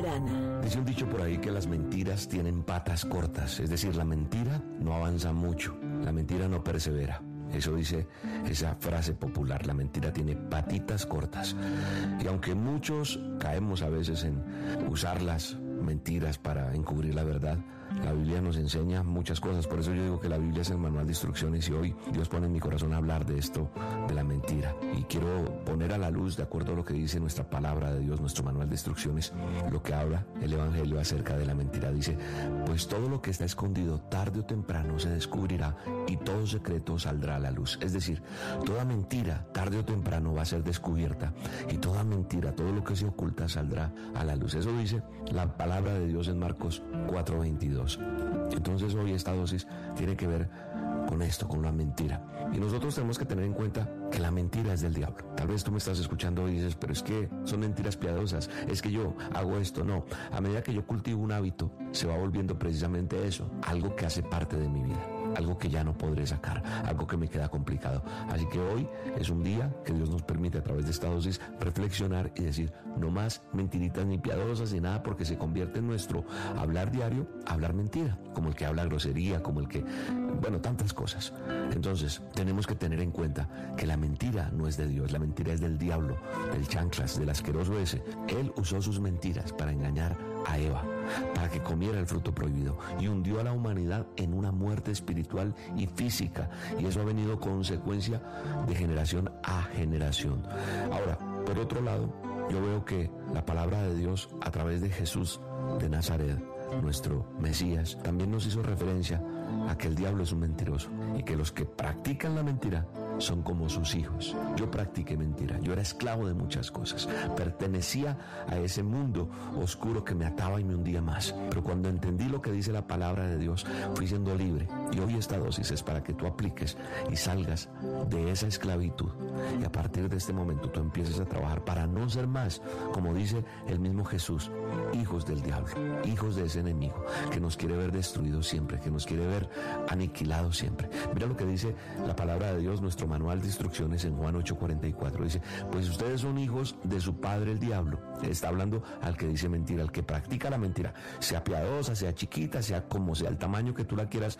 Arana. Dice un dicho por ahí que las mentiras tienen patas cortas, es decir, la mentira no avanza mucho, la mentira no persevera. Eso dice esa frase popular, la mentira tiene patitas cortas. Y aunque muchos caemos a veces en usar las mentiras para encubrir la verdad, la Biblia nos enseña muchas cosas. Por eso yo digo que la Biblia es el manual de instrucciones, y hoy Dios pone en mi corazón a hablar de esto, de la mentira. Y quiero poner a la luz, de acuerdo a lo que dice nuestra palabra de Dios, nuestro manual de instrucciones, lo que habla el Evangelio acerca de la mentira. Dice: pues todo lo que está escondido tarde o temprano se descubrirá, y todo secreto saldrá a la luz. Es decir, toda mentira tarde o temprano va a ser descubierta, y toda mentira, todo lo que se oculta, saldrá a la luz. Eso dice la palabra de Dios en Marcos 4:22. Entonces hoy esta dosis tiene que ver con esto, con la mentira. Y nosotros tenemos que tener en cuenta que la mentira es del diablo. Tal vez tú me estás escuchando y dices: pero es que son mentiras piadosas, es que yo hago esto. No, a medida que yo cultivo un hábito, se va volviendo precisamente eso, algo que hace parte de mi vida, algo que ya no podré sacar, algo que me queda complicado. Así que hoy es un día que Dios nos permite, a través de esta dosis, reflexionar y decir: no más mentiritas ni piadosas ni nada, porque se convierte en nuestro hablar diario, hablar mentira, como el que habla grosería, como el que, tantas cosas. Entonces tenemos que tener en cuenta que la mentira no es de Dios, la mentira es del diablo, del chanclas, del asqueroso ese. Él usó sus mentiras para engañar a Eva, para que comiera el fruto prohibido, y hundió a la humanidad en una muerte espiritual y física, y eso ha venido consecuencia de generación a generación. Ahora, por otro lado, yo veo que la palabra de Dios, a través de Jesús de Nazaret, nuestro Mesías, también nos hizo referencia a que el diablo es un mentiroso, y que los que practican la mentira son como sus hijos. Yo practiqué mentira, yo era esclavo de muchas cosas, pertenecía a ese mundo oscuro que me ataba y me hundía más. Pero cuando entendí lo que dice la palabra de Dios, fui siendo libre. Y hoy esta dosis es para que tú apliques y salgas de esa esclavitud, y a partir de este momento tú empieces a trabajar para no ser más, como dice el mismo Jesús, hijos del diablo, hijos de ese enemigo que nos quiere ver destruidos siempre, que nos quiere ver aniquilados siempre. Mira lo que dice la palabra de Dios, nuestro manual de instrucciones, en Juan 8:44. Dice: pues ustedes son hijos de su padre el diablo. Está hablando al que dice mentira, al que practica la mentira, sea piadosa, sea chiquita, sea como sea, el tamaño que tú la quieras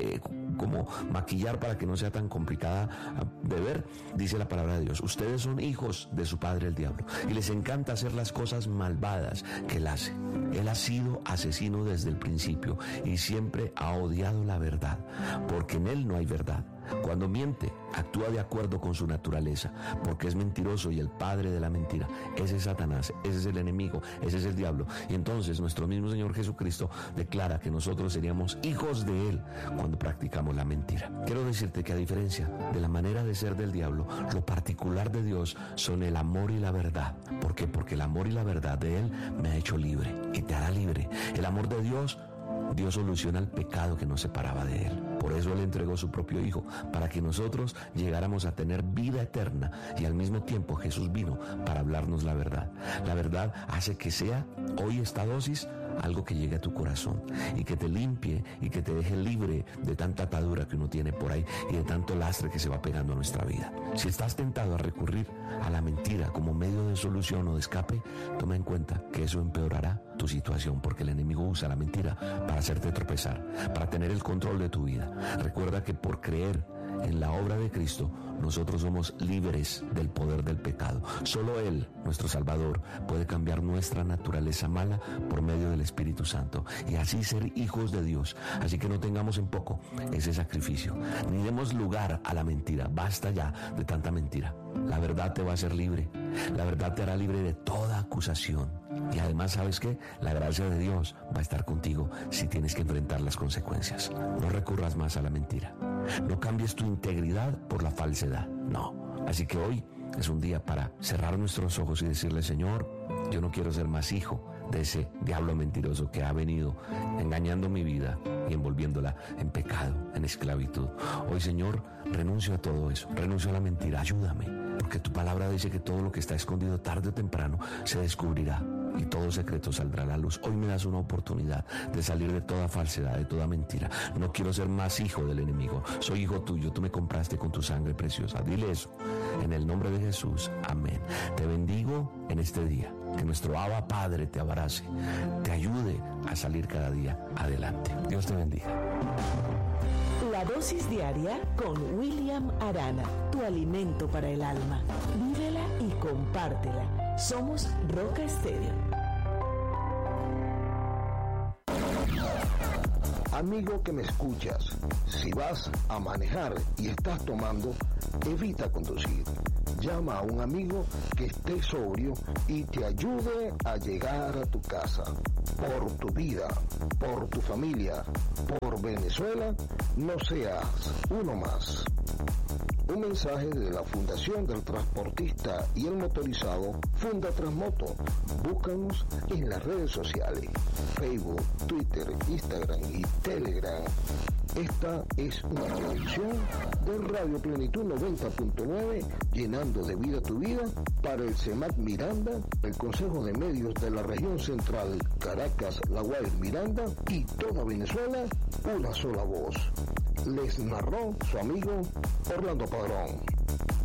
como maquillar para que no sea tan complicada de ver. Dice la palabra de Dios: ustedes son hijos de su padre el diablo, y les encanta hacer las cosas malvadas que él hace. Él ha sido asesino desde el principio y siempre ha odiado la verdad, porque en él no hay verdad. Cuando miente, actúa de acuerdo con su naturaleza, porque es mentiroso y el padre de la mentira. Ese es Satanás, ese es el enemigo, ese es el diablo. Y entonces nuestro mismo Señor Jesucristo declara que nosotros seríamos hijos de él cuando practicamos la mentira. Quiero decirte que, a diferencia de la manera de ser del diablo, lo particular de Dios son el amor y la verdad. ¿Por qué? Porque el amor y la verdad de él me ha hecho libre y te hará libre. El amor de Dios soluciona el pecado que nos separaba de él. Por eso él entregó su propio hijo, para que nosotros llegáramos a tener vida eterna. Y al mismo tiempo Jesús vino para hablarnos la verdad. La verdad hace que sea hoy esta dosis algo que llegue a tu corazón y que te limpie y que te deje libre de tanta atadura que uno tiene por ahí y de tanto lastre que se va pegando a nuestra vida. Si estás tentado a recurrir a la mentira como medio de solución o de escape, toma en cuenta que eso empeorará tu situación, porque el enemigo usa la mentira para hacerte tropezar, para tener el control de tu vida. Recuerda que por creer en la obra de Cristo, nosotros somos libres del poder del pecado. Solo Él, nuestro Salvador, puede cambiar nuestra naturaleza mala por medio del Espíritu Santo, y así ser hijos de Dios. Así que no tengamos en poco ese sacrificio, ni demos lugar a la mentira. Basta ya de tanta mentira. La verdad te va a hacer libre. La verdad te hará libre de toda acusación. Y además, ¿sabes qué? La gracia de Dios va a estar contigo si tienes que enfrentar las consecuencias. No recurras más a la mentira. No cambies tu integridad por la falsedad. No. Así que hoy es un día para cerrar nuestros ojos y decirle: Señor, yo no quiero ser más hijo de ese diablo mentiroso que ha venido engañando mi vida y envolviéndola en pecado, en esclavitud. Hoy, Señor, renuncio a todo eso, renuncio a la mentira. Ayúdame, porque tu palabra dice que todo lo que está escondido tarde o temprano se descubrirá y todo secreto saldrá a la luz. Hoy me das una oportunidad de salir de toda falsedad, de toda mentira. No quiero ser más hijo del enemigo. Soy hijo tuyo, tú me compraste con tu sangre preciosa. Dile eso en el nombre de Jesús. Amén. Te bendigo en este día. Que nuestro Abba Padre te abrace, te ayude a salir cada día adelante. Dios te bendiga. La dosis diaria con William Arana, tu alimento para el alma. Vívela y compártela. Somos Roca Estéreo. Amigo que me escuchas, si vas a manejar y estás tomando, evita conducir. Llama a un amigo que esté sobrio y te ayude a llegar a tu casa. Por tu vida, por tu familia, por Venezuela, no seas uno más. Un mensaje de la Fundación del Transportista y el Motorizado, Funda Transmoto. Búscanos en las redes sociales, Facebook, Twitter, Instagram y Telegram. Esta es una producción de Radio Plenitud 90.9, llenando de vida tu vida, para el CEMAC Miranda, el Consejo de Medios de la Región Central, Caracas, La Guaira, Miranda y toda Venezuela, una sola voz. Les narró su amigo Orlando Padrón.